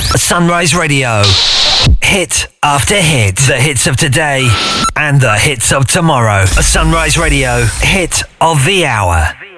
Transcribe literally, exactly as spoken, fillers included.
Sunrise Radio. Hit after hit. The hits of today and the hits of tomorrow. Sunrise Radio. Hit of the hour.